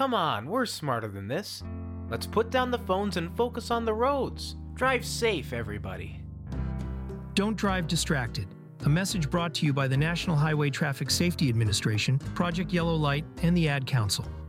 Come on, we're smarter than this. Let's put down the phones and focus on the roads. Drive safe, everybody. Don't drive distracted. A message brought to you by the National Highway Traffic Safety Administration, Project Yellow Light, and the Ad Council.